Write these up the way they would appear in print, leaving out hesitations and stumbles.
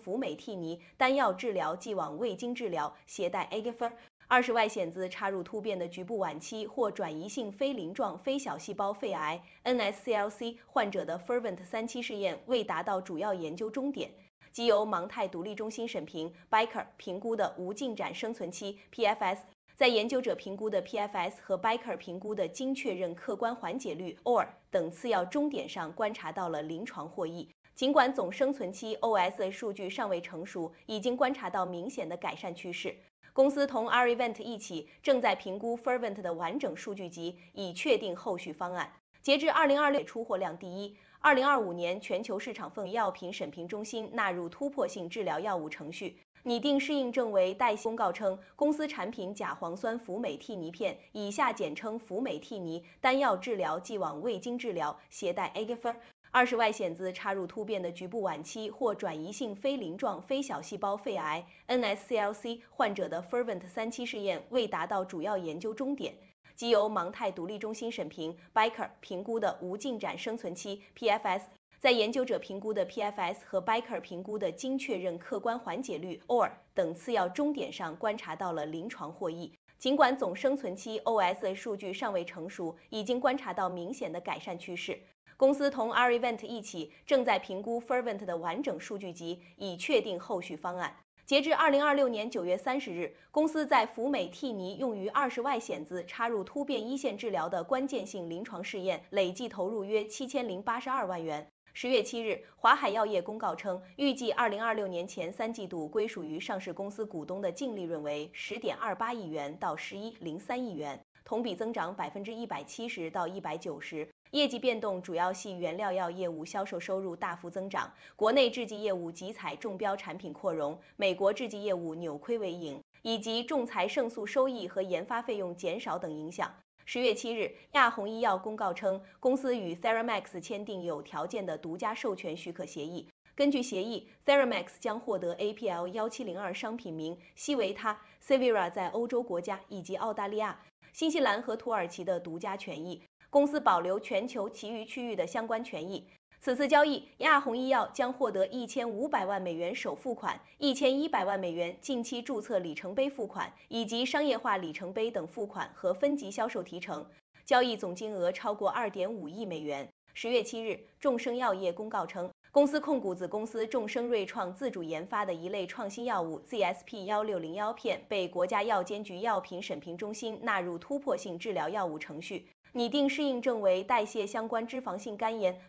福美替尼单药治疗既往未经治疗携带 Agfer20 外显子插入突变的局部晚期或转移性非鳞状非小细胞肺癌 NSCLC 患者的 Fervent3期试验未达到主要研究终点，即由芒泰独立中心审评 Biker 评估的无进展生存期 PFS， 在研究者评估的 PFS 和 Biker 评估的经确认客观缓解率 OR 等次要终点上观察到了临床获益。尽管总生存期 OS 数据尚未成熟，已经观察到明显的改善趋势。公司同 R-Event 一起正在评估 Fervent 的完整数据集，以确定后续方案。截至2026出货量第一，2025年全球市场份药品审评中心纳入突破性治疗药物程序，拟定适应症为代谢。公告称，公司产品甲磺酸福美替尼片（以下简称福美替尼）单药治疗既往未经治疗携带 Agfer20 外显子插入突变的局部晚期或转移性非鳞状非小细胞肺癌 NSCLC 患者的 Fervent3期试验未达到主要研究终点，即由芒泰独立中心审评 Biker 评估的无进展生存期 PFS， 在研究者评估的 PFS 和 Biker 评估的经确认客观缓解率 OR 等次要终点上观察到了临床获益。尽管总生存期 OS 数据尚未成熟，已经观察到明显的改善趋势。公司同 R-Event 一起正在评估 Fervent 的完整数据集，以确定后续方案。截至2026年9月30日，公司在福美替尼用于20外显子插入突变一线治疗的关键性临床试验累计投入约7082万元。10月7日，华海药业公告称，预计2026年前3季度归属于上市公司股东的净利润为10.28亿元到11.03亿元，同比增长170%到190%。业绩变动主要系原料药业务销售收入大幅增长，国内制剂业务集采中标产品扩容，美国制剂业务扭亏为盈，以及仲裁胜诉收益和研发费用减少等影响。10月7日，亚虹医药公告称，公司与 Theramax 签订有条件的独家授权许可协议。根据协议 ，Theramax 将获得 APL1702 商品名、西维他、Cevira 在欧洲国家以及澳大利亚、新西兰和土耳其的独家权益。公司保留全球其余区域的相关权益。此次交易，亚虹医药将获得1500万美元首付款、1100万美元近期注册里程碑付款，以及商业化里程碑等付款和分级销售提成。交易总金额超过2.5亿美元。10月7日，众生药业公告称，公司控股子公司众生瑞创自主研发的一类创新药物 ZSP1601 片被国家药监局药品审评中心纳入突破性治疗药物程序，拟定适应症为代谢相关脂肪性肝炎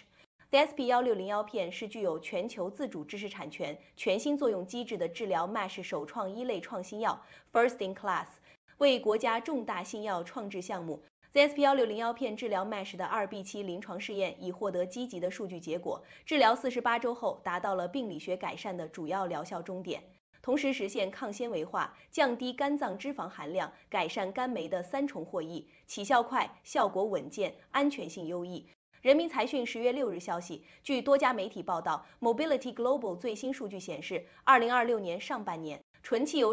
MASH。ZSP1601 片是具有全球自主知识产权、全新作用机制的治疗 MASH 首创一类创新药 ，First in Class， 为国家重大新药创制项目。ZSP1601 片治疗 MASH 的2B 期临床试验已获得积极的数据结果，治疗48周后达到了病理学改善的主要疗效终点，同时实现抗纤维化、降低肝脏脂肪含量、改善肝酶的3重获益，起效快、效果稳健、安全性优异。人民财讯10月6日消息，据多家媒体报道 ，Mobility Global 最新数据显示，2026年上半年纯汽油